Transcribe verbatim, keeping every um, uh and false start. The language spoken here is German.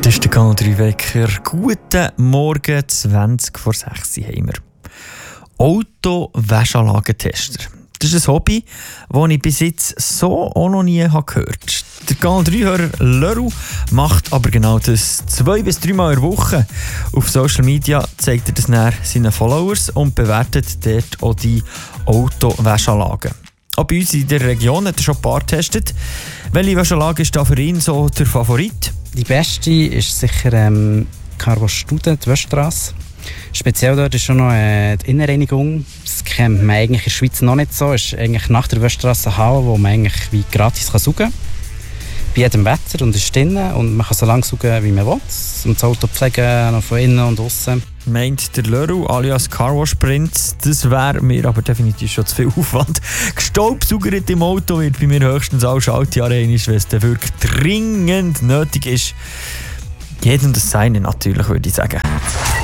Das ist der Kanal drei Wecker. Guten Morgen, zwanzig vor sechs haben wir. Auto-Wäscheanlagentester. Das ist ein Hobby, das ich bis jetzt so auch noch nie gehört habe. Der Kanal drei-Hörer Leru macht aber genau das zwei bis drei Mal in der Woche. Auf Social Media zeigt er das dann seinen Followers und bewertet dort auch die Auto-Wäscheanlagen. Auch bei uns in der Region hat er schon ein paar getestet. Welche Wäscheanlage ist da für ihn so der Favorit? Die beste ist sicher ähm, Carvos Studen, die Wöschstrasse. Speziell dort ist schon noch äh, die Innenreinigung. Das kennt man eigentlich in der Schweiz noch nicht so. Es ist eigentlich nach der Wöschstrasse eine Halle, wo man eigentlich wie gratis kann saugen kann. Bei jedem Wetter und ist drinnen und man kann so lange saugen, wie man will. Und das Auto pflegen, noch von innen und außen. Meint der Leru alias Carwash Prinz, das wäre mir aber definitiv schon zu viel Aufwand. Gestaubsaugert im Auto wird bei mir höchstens alle Schaltjahre einmal, wenn es dann wirklich dringend nötig ist. Jedem das Seine natürlich, würde ich sagen.